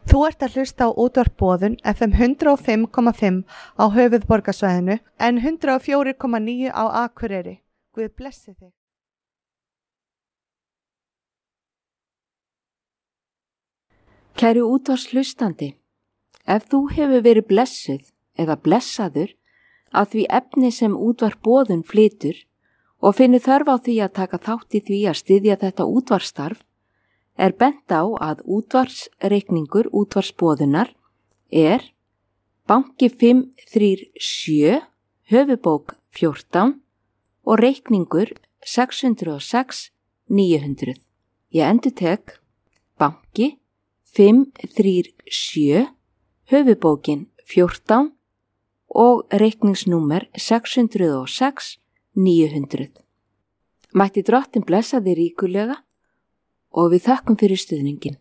Þú ert að hlusta á útvarp Boðun FM 105,5 á höfuðborgarsvæðinu en 104,9 á Akureyri. Guð blessi þig. Kæri útvarpshlustandi, ef þú hefur verið blessuð eða blessaður að því efni sem útvarp Boðun flytur og finnur þörf á því að taka þátt í því að styðja þetta útvarpsstarf, er bent á að útvarpsreikningur útvarpsboðunar er banki 537 höfubók 14 og reikningur 606 900. Ég endurtek banki 537 höfubókin 14 og reikningsnúmer 606 900. Mætti Drottinn blessa þig ríkulega og við þökkum fyrir stuðningin.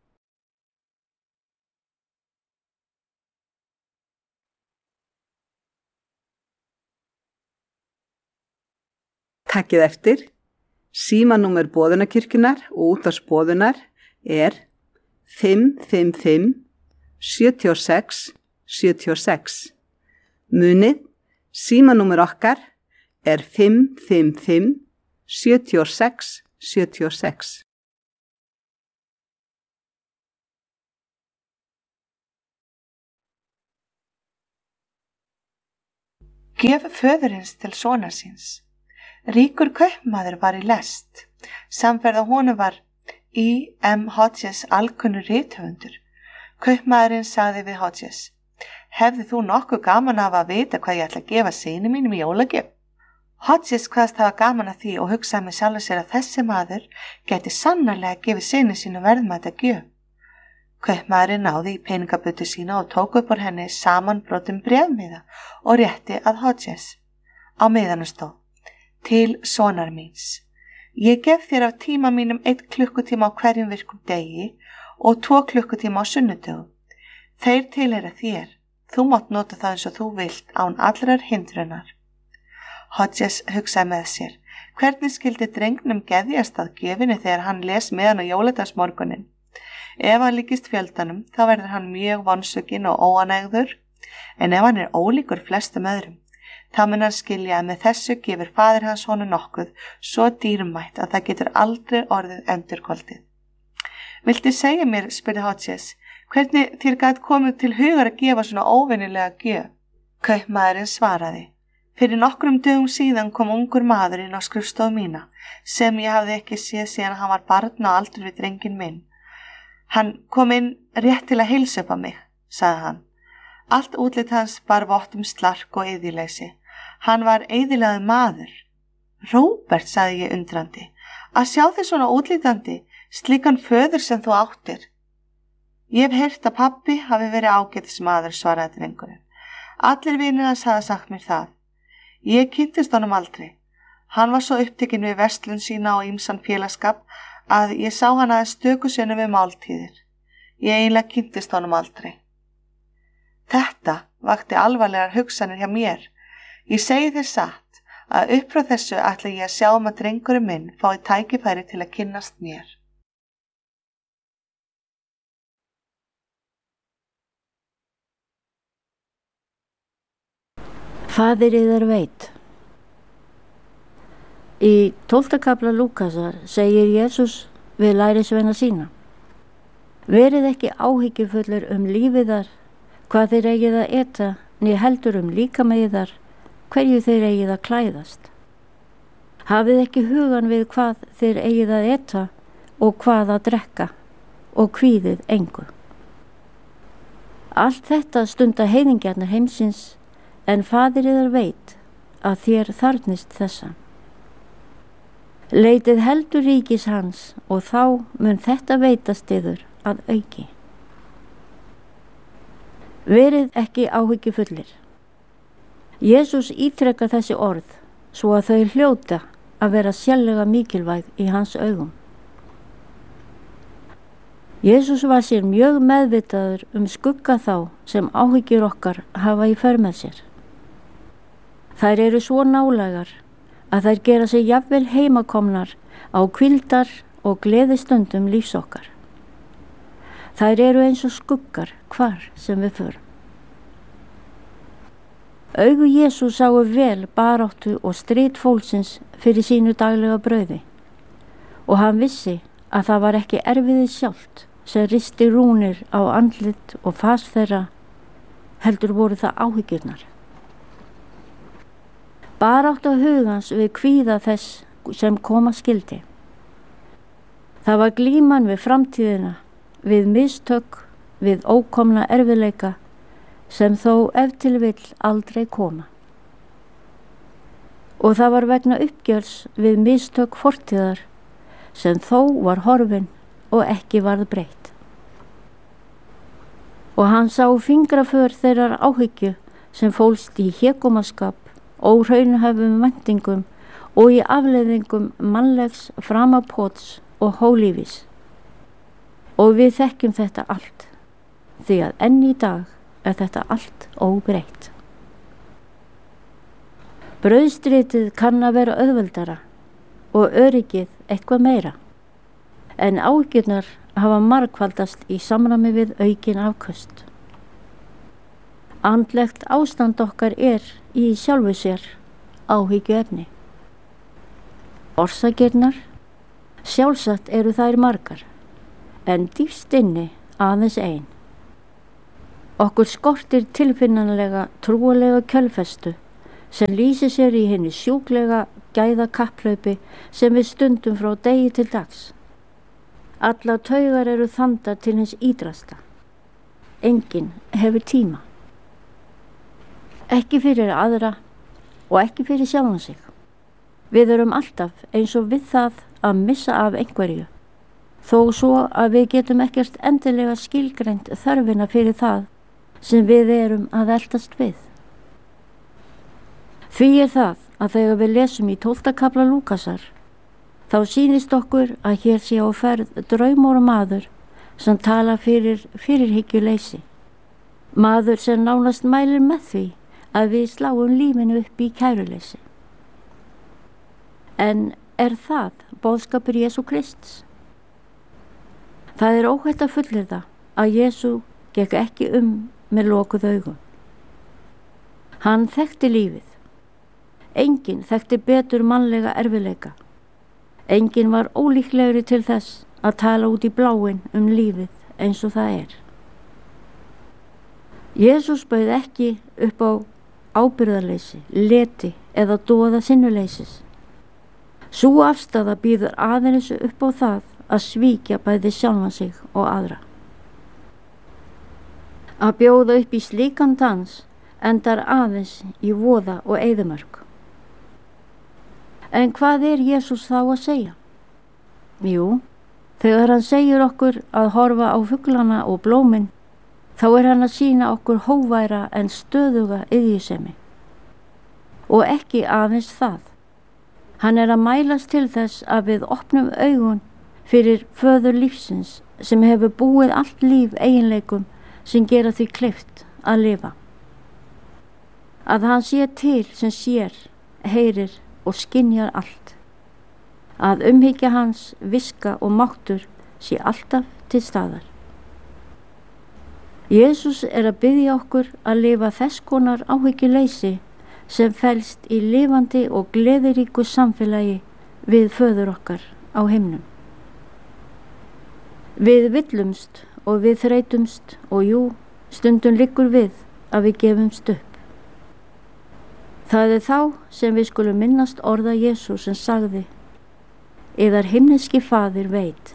Takkið eftir, símanúmer Boðunarkirkjunnar og útvarpsboðunar er 555 76 76. Munið, símanúmer okkar er 555 76 76. Gjöf föðurins til sonar síns. Ríkur kaupmaður var í lest. Samferða honum var E.M. Hodges alkunnur rithöfundur. Kaupmaðurinn sagði við Hodges: Hefði þú nokkuð gaman af að vita hvað ég ætla að gefa syni mínum í jólagjöf? Hodges kvaðst hafa gaman af því og hugsaði með sjálfur sér að þessi maður gæti sannarlega gefið syni sínu verðmæta gjöf. Kaupmaðurinn náði í peningabötu sína og tók upp úr henni samanbrotin bréfmiða og rétti að Hodges. Á miðanum stóð: Til sonar míns. Ég gef þér af tíma mínum 1 klukkutíma á hverjum virkum degi og 2 klukkutíma á sunnudögum. Þeir tilheyra þér. Þú mátt nota það eins og þú vilt án allrar hindrunar. Hodges hugsaði með sér: Hvernig skildi drengnum geðjast að gjöfinni þegar hann les meðan á jóladagsmorgunin? Ef hann líkist fjöldanum, þá verður hann mjög vonsvikinn og óanægður, en ef hann er ólíkur flestum öðrum, þá mun hann skilja að með þessu gefur faðir hans honum nokkuð svo dýrmætt að það getur aldrei orðið endurgoldið. Viltu segja mér, spurði Hodges, hvernig þér gat komið til hugar að gefa svona óvenjulega gjöf? Kaupmaðurinn svaraði: Fyrir nokkrum dögum síðan kom ungur maður inn á skrifstofu mína, sem ég hafði ekki séð síðan hann var barn á aldur við drenginn minn. Hann kom inn rétt til að heilsa upp á mig, sagði hann. Allt útlit hans bar vott slark og eyðileysi. Hann var eyðilegur maður. Róbert, sagði ég undrandi, að sjá þig svona útlítandi, slíkan föður sem þú áttir. Ég hef heyrt að pabbi hafi verið ágætis maður, svaraði drengurinn. Allir vinir hans hafa sagt mér það. Ég kynntist honum aldrei. Hann var svo upptekinn við verslun sína og ýmsan félagsskap að ég sá hann aðeins stöku sinnum við máltíðir. Ég eiginlega kynntist honum aldrei. Þetta vakti alvarlegar hugsanir hjá mér. Ég segi þér satt að upp frá þessu ætla ég að sjá að drengurinn minn fái tækifæri til að kynnast mér. Faðir yðar veit. Í 12. kafla Lúkasar segir Jesús við lærisveina sína: Verið ekki áhyggjufullur lífiðar, hvað þeir eigið að eta, né heldur líkama yðar, hverju þeir eigið að klæðast. Hafið ekki hugan við hvað þeir eigið að eta og hvað að drekka, og kvíðið engu. Allt þetta stunda heiðingjarnir heimsins, en faðir yðar veit að þér þarfnist þessa. Leitið heldur ríkis hans og þá mun þetta veitast yður að auki. Verið ekki áhyggjufullir. Jesús ítrekar þessi orð svo að þau hljóta að vera sérlega mikilvæg í hans augum. Jesús var sér mjög meðvitaður skugga þá sem áhyggjur okkar hafa í för með sér. Þær eru svo nálægar að þær gera sig jafnvel heimakomnar á hvíldar og gleðistundum lífs okkar. Þær eru eins og skuggar hvar sem við förum. Augu Jesú sáu vel baráttu og strit fólksins fyrir sínu daglega brauði og hann vissi að það var ekki erfiðið sjálft sem risti rúnir á andlit og fas þeirra, heldur voru það áhyggjurnar. Baráttu hugans við kvíða þess sem koma skildi. Það var glíman við framtíðina, við mistök, við ókomna erfiðleika sem þó ef til vill aldrei koma. Og það var vegna uppgjörs við mistök fortíðar sem þó var horfin og ekki varð breytt. Og hann sá fingraför þeirrar áhyggju sem fólst í hégómaskap, óhraunhæfum væntingum og í afleiðingum mannlegs framapots og hólífis. Og við þekkjum þetta allt, því að enn í dag er þetta allt óbreytt. Brauðstritið kann að vera auðveldara og öryggið eitthvað meira, en áhyggjurnar hafa margfaldast í samræmi við aukin afköst. Andlegt ástand okkar er í sjálfu sér áhyggjuefni. Orsakirnar, sjálfsagt eru þær margar, en dýpst inni aðeins ein. Okkur skortir tilfinnanlega trúalega kjölfestu sem lýsir sér í hinni sjúklega gæða kapplaupi sem við stundum frá degi til dags. Alla taugar eru þandar til hins ídrasta. Enginn hefur tíma. Ekki fyrir aðra og ekki fyrir sjálfan sig. Við erum alltaf eins og við það að missa af einhverju, þó svo að við getum ekkert endilega skilgreint þörfina fyrir það sem við erum að eltast við. Því er það að þegar við lesum í 12. kafla Lúkasar, þá sýnist okkur að hér sé á ferð draumóra maður sem tala fyrir fyrirhyggjuleysi. Maður sem nánast mælir með því að við sláum lífinu upp í kæruleysi. En er það boðskapur Jesú Krists? Það er óhætt að fullyrða að Jesú gekk ekki með lokuð augum. Hann þekkti lífið. Enginn þekkti betur mannlega erfiðleika. Enginn var ólíklegri til þess að tala út í bláinn lífið eins og það er. Jesús bauð ekki upp á ábyrgðarleysi, leti eða doða sinnuleysis. Sú afstaða býður aðeins upp á það að svíkja bæði sjálfan sig og aðra. Að bjóða upp í slíkan dans endar aðeins í voða og eyðimörk. En hvað er Jesús þá að segja? Jú, þegar hann segir okkur að horfa á fuglana og blómin, þá er hann að sýna okkur hóværa en stöðuga iðjusemi. Og ekki aðeins það. Hann er að mælast til þess að við opnum augun fyrir föður lífsins sem hefur búið allt líf eiginleikum sem gera því kleift að lifa. Að hann sé til sem sér, heyrir og skynjar allt. Að umhyggja hans, viska og máttur sé alltaf til staðar. Jesús er að biðja okkur að lifa þess konar áhyggjuleysi sem felst í lifandi og gleðiríku samfélagi við föður okkar á himnum. Við villumst og við þreytumst og jú, stundum liggur við að við gefumst upp. Það er þá sem við skulum minnast orða Jesú sem sagði: Yðar himneski faðir veit.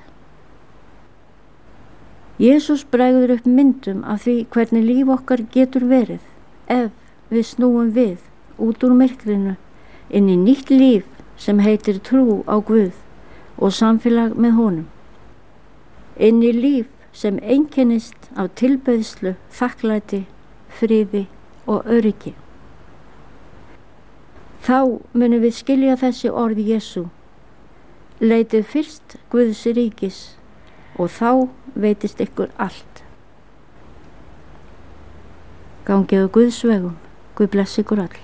Jesús bregður upp myndum af því hvernig líf okkar getur verið ef við snúum við út úr myrkrinu inn í nýtt líf sem heitir trú á Guð og samfélag með honum. Inn í líf sem einkennist af tilbeiðslu, þakklæti, friði og öryggi. Þá munum við skilja þessi orð Jesú: Leitið fyrst Guðs ríkis og þá veitist ykkur allt. Gangið á Guðs vegum. Guð blessi ykkur öll.